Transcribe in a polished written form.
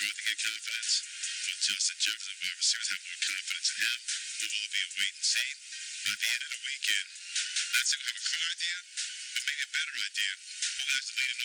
McCarthy get confidence? Will Justin Jefferson, wide receivers, have more confidence in him? Or will it be a wait and see? By the end of the weekend, that's a car idea. It may be a better idea. Who has to lead